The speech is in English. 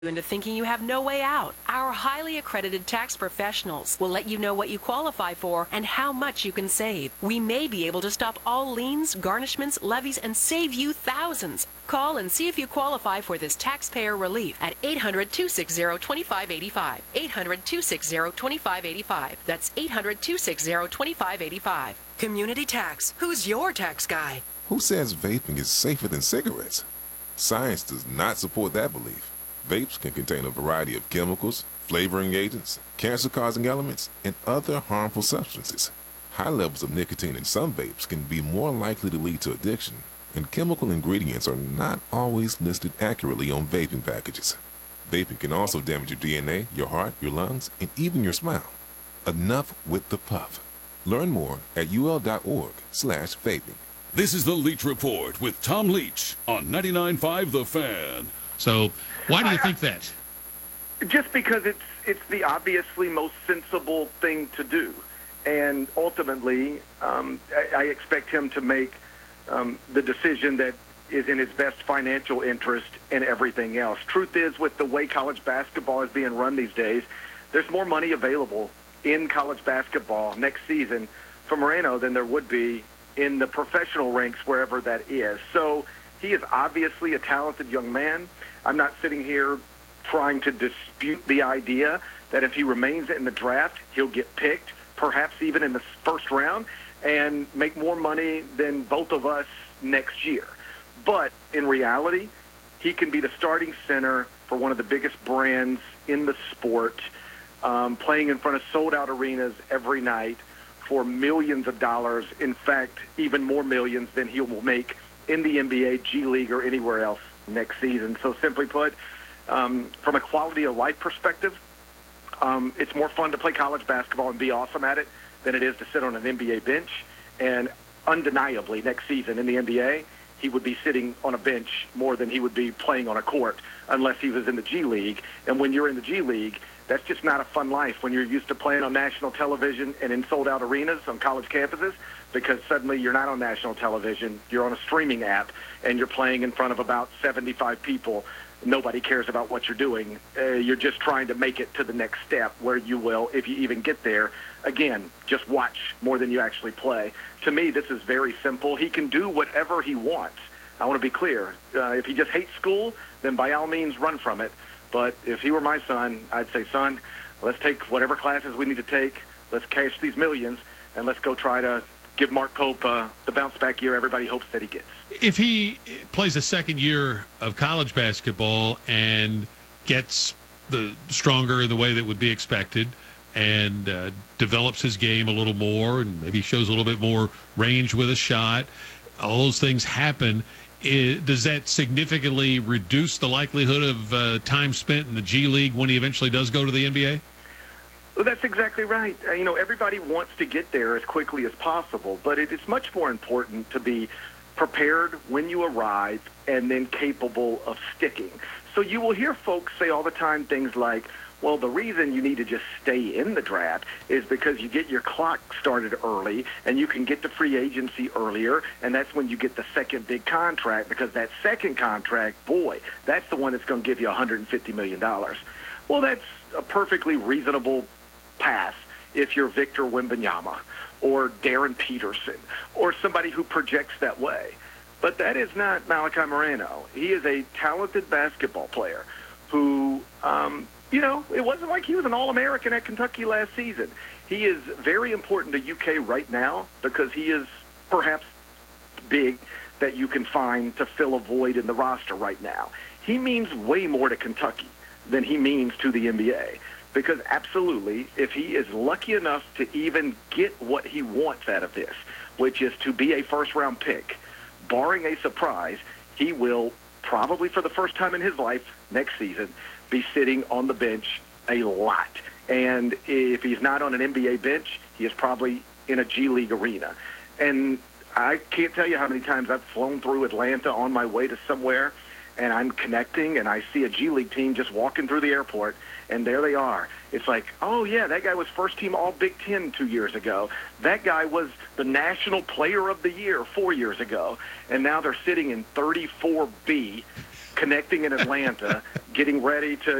into thinking you have no way out. Our highly accredited tax professionals will let you know what you qualify for and how much you can save. We may be able to stop all liens, garnishments, levies, and save you thousands. Call and see if you qualify for this taxpayer relief at 800-260-2585. 800-260-2585. That's 800-260-2585. Community Tax. Who's your tax guy? Who says vaping is safer than cigarettes? Science does not support that belief. Vapes can contain a variety of chemicals, flavoring agents, cancer-causing elements, and other harmful substances. High levels of nicotine in some vapes can be more likely to lead to addiction, and chemical ingredients are not always listed accurately on vaping packages. Vaping can also damage your DNA, your heart, your lungs, and even your smile. Enough with the puff. Learn more at ul.org/vaping. This is the Leach Report with Tom Leach on 99.5 The Fan. So why do you think that? Just because it's the obviously most sensible thing to do. And ultimately, I expect him to make the decision that is in his best financial interest and everything else. Truth is, with the way college basketball is being run these days, there's more money available in college basketball next season for Moreno than there would be in the professional ranks, wherever that is. So he is obviously a talented young man. I'm not sitting here trying to dispute the idea that if he remains in the draft, he'll get picked, perhaps even in the first round, and make more money than both of us next year. But in reality, he can be the starting center for one of the biggest brands in the sport, playing in front of sold-out arenas every night for millions of dollars. In fact, even more millions than he will make in the NBA, G League, or anywhere else next season. So simply put, from a quality of life perspective, it's more fun to play college basketball and be awesome at it than it is to sit on an NBA bench. And undeniably, next season in the NBA, he would be sitting on a bench more than he would be playing on a court unless he was in the G League. And when you're in the G League, that's just not a fun life when you're used to playing on national television and in sold-out arenas on college campuses, because suddenly you're not on national television, you're on a streaming app, and you're playing in front of about 75 people. Nobody cares about what you're doing. You're just trying to make it to the next step where you will, if you even get there, again, just watch more than you actually play. To me, this is very simple. He can do whatever he wants. I want to be clear. If he just hates school, then by all means run from it. But if he were my son, I'd say, son, let's take whatever classes we need to take, let's cash these millions, and let's go try to give Mark Pope the bounce-back year everybody hopes that he gets. If he plays a second year of college basketball and gets the stronger in the way that would be expected and develops his game a little more and maybe shows a little bit more range with a shot, all those things happen, does that significantly reduce the likelihood of time spent in the G League when he eventually does go to the NBA? Well, that's exactly right. Everybody wants to get there as quickly as possible, but it is much more important to be prepared when you arrive and then capable of sticking. So you will hear folks say all the time things like, well, the reason you need to just stay in the draft is because you get your clock started early and you can get to free agency earlier, and that's when you get the second big contract, because that second contract, boy, that's the one that's going to give you $150 million. Well, that's a perfectly reasonable pass if you're Victor Wembanyama or Darren Peterson or somebody who projects that way. But that is not Malachi Moreno. He is a talented basketball player who, it wasn't like he was an All-American at Kentucky last season. He is very important to UK right now because he is perhaps big that you can find to fill a void in the roster right now. He means way more to Kentucky than he means to the NBA. Because absolutely, if he is lucky enough to even get what he wants out of this, which is to be a first-round pick, barring a surprise, he will probably for the first time in his life next season be sitting on the bench a lot. And if he's not on an NBA bench, he is probably in a G League arena. And I can't tell you how many times I've flown through Atlanta on my way to somewhere, and I'm connecting, and I see a G League team just walking through the airport, and there they are. It's like, oh, yeah, that guy was first-team All-Big Ten 2 years ago. That guy was the National Player of the Year 4 years ago, and now they're sitting in 34B connecting in Atlanta, getting ready to